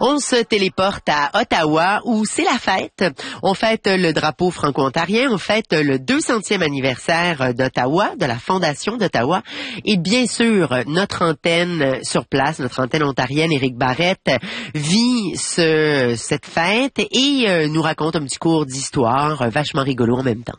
On se téléporte à Ottawa où c'est la fête. On fête le drapeau franco-ontarien, on fête le 200e anniversaire d'Ottawa, de la Fondation d'Ottawa. Et bien sûr, notre antenne sur place, notre antenne ontarienne, Éric Barrette, vit cette fête et nous raconte un petit cours d'histoire vachement rigolo en même temps.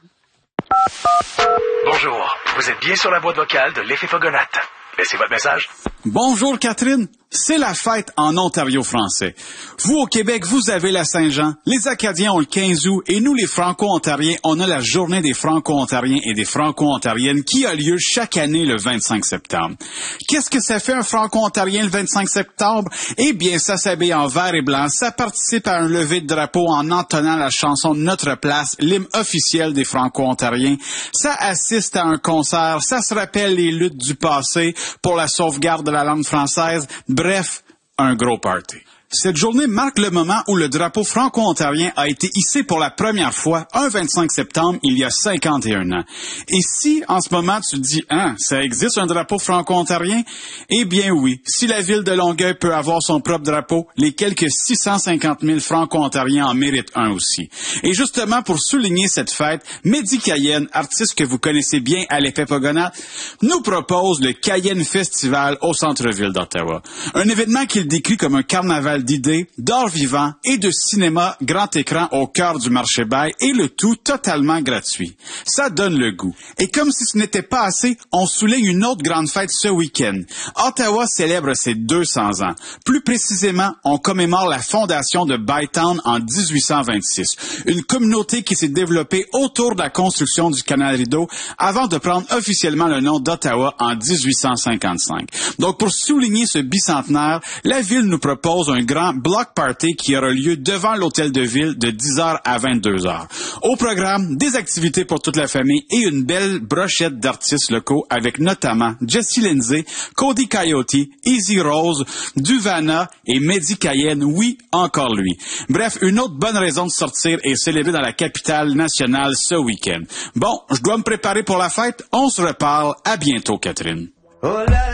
Bonjour, vous êtes bien sur la boîte vocale de l'effet Fogonate. Laissez votre message. Bonjour Catherine, c'est la fête en Ontario français. Vous au Québec, vous avez la Saint-Jean, les Acadiens ont le 15 août et nous les Franco-Ontariens, on a la journée des Franco-Ontariens et des Franco-Ontariennes qui a lieu chaque année le 25 septembre. Qu'est-ce que ça fait un Franco-Ontarien le 25 septembre? Eh bien, ça s'habille en vert et blanc, ça participe à un lever de drapeau en entonnant la chanson Notre place, l'hymne officiel des Franco-Ontariens. Ça assiste à un concert, ça se rappelle les luttes du passé pour la sauvegarde de la langue française. Bref, un gros party. Cette journée marque le moment où le drapeau franco-ontarien a été hissé pour la première fois un 25 septembre il y a 51 ans. Et si, en ce moment, tu te dis « ça existe un drapeau franco-ontarien? » Eh bien oui, si la ville de Longueuil peut avoir son propre drapeau, les quelques 650 000 franco-ontariens en méritent un aussi. Et justement, pour souligner cette fête, Mehdi Cayenne, artiste que vous connaissez bien à l'effet Fogonate, nous propose le Cayenne Festival au centre-ville d'Ottawa. Un événement qu'il décrit comme un carnaval d'idées, d'art vivant et de cinéma grand écran au cœur du marché Bail et le tout totalement gratuit. Ça donne le goût. Et comme si ce n'était pas assez, on souligne une autre grande fête ce week-end. Ottawa célèbre ses 200 ans. Plus précisément, on commémore la fondation de Bytown en 1826. Une communauté qui s'est développée autour de la construction du canal Rideau avant de prendre officiellement le nom d'Ottawa en 1855. Donc pour souligner ce bicentenaire, la ville nous propose un grand block party qui aura lieu devant l'hôtel de ville de 10h à 22h. Au programme, des activités pour toute la famille et une belle brochette d'artistes locaux avec notamment Jesse Lindsay, Cody Coyote, Easy Rose, Duvana et Mehdi Cayenne, oui, encore lui. Bref, une autre bonne raison de sortir et célébrer dans la capitale nationale ce week-end. Bon, je dois me préparer pour la fête. On se reparle. À bientôt, Catherine. Oh là là.